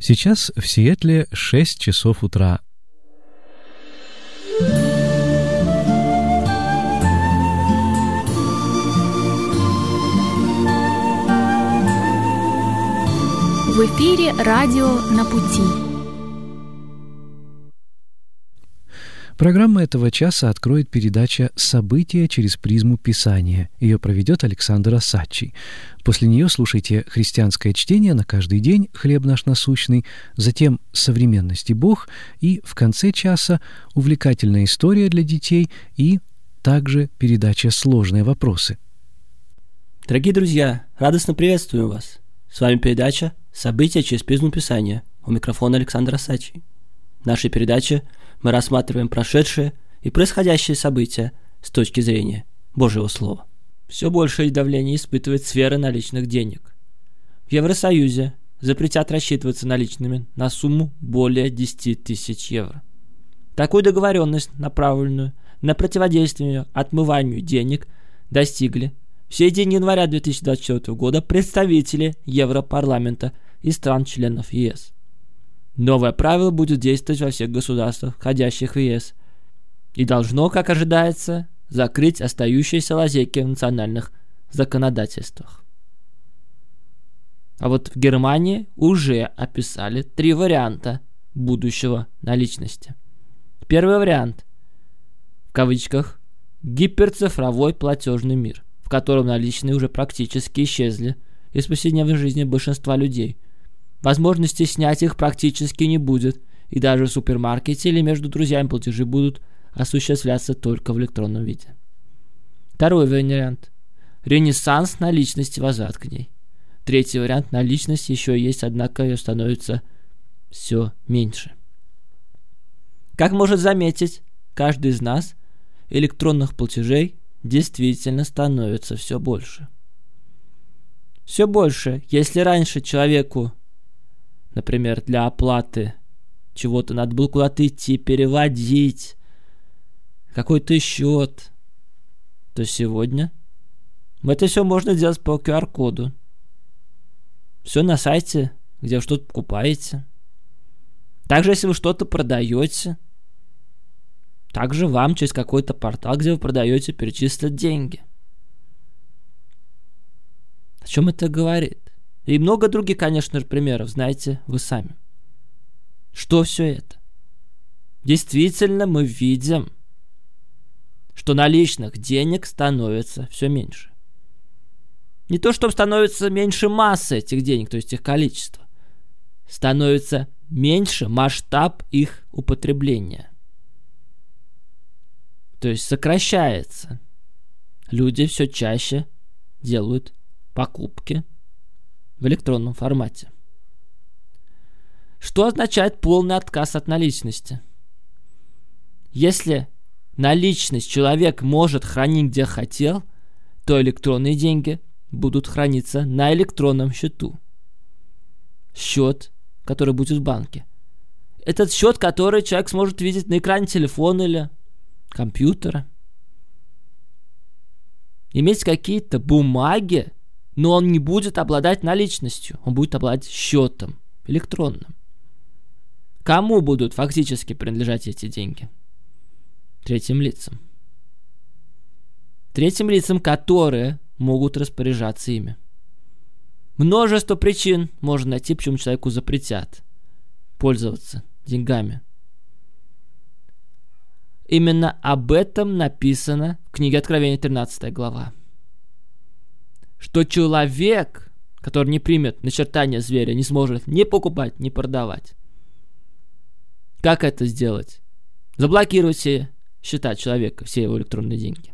Сейчас в Сиэтле 6 часов утра. В эфире радио «На пути». Программа этого часа откроет передача «События через призму Писания». Ее проведет Александр Осадчий. После нее слушайте христианское чтение на каждый день «Хлеб наш насущный», затем «Современность и Бог» и в конце часа увлекательная история для детей и также передача «Сложные вопросы». Дорогие друзья, радостно приветствую вас. С вами передача «События через призму Писания». У микрофона Александр Осадчий. В нашей передаче мы рассматриваем прошедшие и происходящие события с точки зрения Божьего Слова. Все большее давление испытывает сфера наличных денег. В Евросоюзе запретят рассчитываться наличными на сумму более 10 тысяч евро. Такую договоренность, направленную на противодействие отмыванию денег, достигли в середине января 2024 года представители Европарламента и стран-членов ЕС. Новое правило будет действовать во всех государствах, входящих в ЕС, и должно, как ожидается, закрыть остающиеся лазейки в национальных законодательствах. А вот в Германии уже описали 3 варианта будущего наличности. Первый вариант, в кавычках, гиперцифровой платежный мир, в котором наличные уже практически исчезли из повседневной жизни большинства людей. Возможности снять их практически не будет, и даже в супермаркете или между друзьями платежи будут осуществляться только в электронном виде. Второй вариант – ренессанс наличности, возврат к ней. Третий вариант – наличность еще есть, однако ее становится все меньше. Как может заметить каждый из нас, электронных платежей действительно становится все больше. Все больше, если раньше человеку, например, для оплаты чего-то надо было куда-то идти, переводить, какой-то счет, то сегодня это все можно делать по QR-коду. Все на сайте, где вы что-то покупаете. Также, если вы что-то продаете, также вам через какой-то портал, где вы продаете, перечислят деньги. О чем это говорит? И много других, конечно же, примеров, знаете вы сами. Что все это? Действительно, мы видим, что наличных денег становится все меньше. Не то, чтобы становится меньше массы этих денег, то есть их количество. Становится меньше масштаб их употребления. То есть сокращается. Люди все чаще делают покупки в электронном формате. Что означает полный отказ от наличности? Если наличность человек может хранить где хотел, то электронные деньги будут храниться на электронном счету. Счет, который будет в банке. Этот счет, который человек сможет видеть на экране телефона или компьютера. Иметь какие-то бумаги, но он не будет обладать наличностью, он будет обладать счетом электронным. Кому будут фактически принадлежать эти деньги? Третьим лицам. Третьим лицам, которые могут распоряжаться ими. Множество причин можно найти, почему человеку запретят пользоваться деньгами. Именно об этом написано в книге Откровения 13 глава. Что человек, который не примет начертание зверя, не сможет ни покупать, ни продавать. Как это сделать? Заблокировать все счета человека, все его электронные деньги.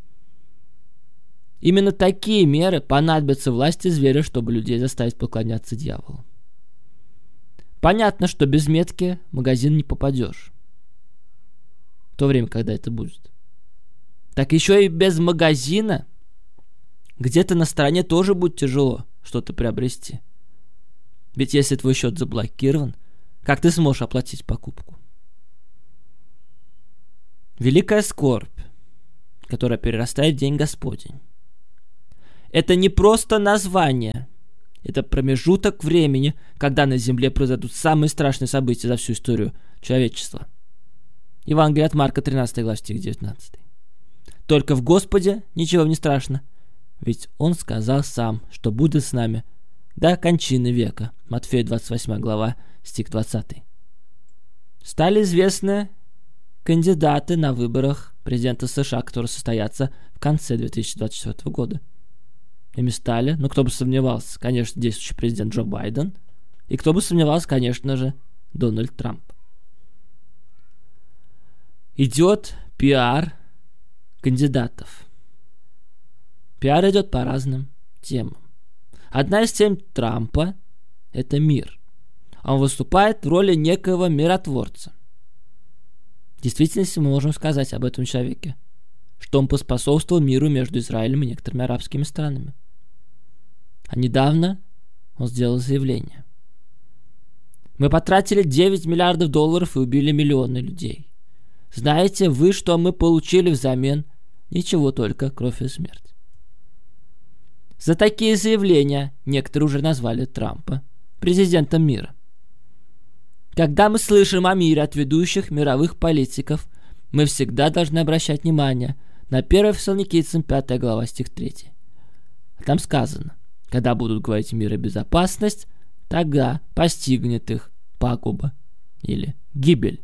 Именно такие меры понадобятся власти зверя, чтобы людей заставить поклоняться дьяволу. Понятно, что без метки в магазин не попадешь. В то время, когда это будет. Так еще и без магазина где-то на стороне тоже будет тяжело что-то приобрести. Ведь если твой счет заблокирован, как ты сможешь оплатить покупку? Великая скорбь, которая перерастает в день Господень. Это не просто название Это промежуток времени, когда на Земле произойдут самые страшные события за всю историю человечества. Евангелие от Марка, 13 глава, стих 19. Только в Господе ничего не страшно, ведь Он сказал сам, что будет с нами до кончины века. Матфея 28 глава, стих 20. Стали известны кандидаты на выборах президента США, которые состоятся в конце 2024 года. Ими стали, кто бы сомневался, конечно, действующий президент Джо Байден, и кто бы сомневался, конечно же, Дональд Трамп. Идет пиар кандидатов. Пиар идет по разным темам. Одна из тем Трампа – это мир. Он выступает в роли некоего миротворца. В действительности мы можем сказать об этом человеке, что он поспособствовал миру между Израилем и некоторыми арабскими странами. А недавно он сделал заявление. Мы потратили 9 миллиардов долларов и убили миллионы людей. Знаете вы, что мы получили взамен? Ничего, только кровь и смерть. За такие заявления некоторые уже назвали Трампа президентом мира. Когда мы слышим о мире от ведущих мировых политиков, мы всегда должны обращать внимание на 1 Фессалоникийцам 5 глава, стих 3. Там сказано: когда будут говорить мир и безопасность, тогда постигнет их пагуба или гибель.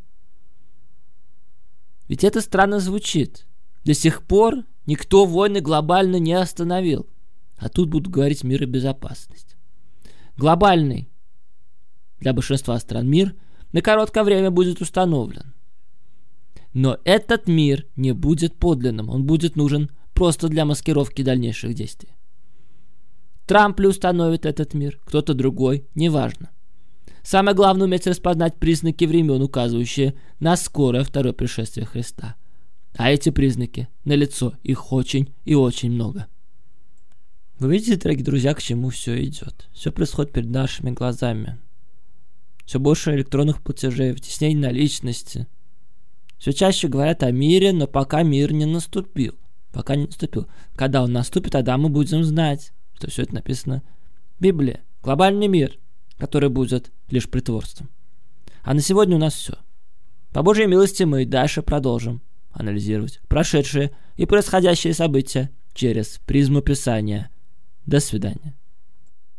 Ведь это странно звучит. До сих пор никто войны глобально не остановил. А тут будут говорить мир и безопасность. Глобальный для большинства стран мир на короткое время будет установлен. Но этот мир не будет подлинным. Он будет нужен просто для маскировки дальнейших действий. Трамп ли установит этот мир, кто-то другой, неважно. Самое главное — уметь распознать признаки времен, указывающие на скорое второе пришествие Христа. А эти признаки налицо, их очень и очень много. Вы видите, дорогие друзья, к чему все идет? Все происходит перед нашими глазами. Все больше электронных платежей, вытеснений наличности. Все чаще говорят о мире, но пока мир не наступил. Когда он наступит, тогда мы будем знать, что все это написано в Библии. Глобальный мир, который будет лишь притворством. А на сегодня у нас все. По Божьей милости мы и дальше продолжим анализировать прошедшие и происходящие события через призму Писания. До свидания.